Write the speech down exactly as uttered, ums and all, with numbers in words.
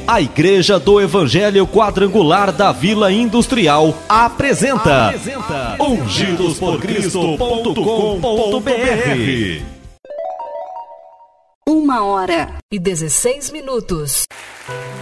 A Igreja do Evangelho Quadrangular da Vila Industrial apresenta, apresenta ungidos por cristo ponto com ponto br. Uma hora e dezesseis minutos.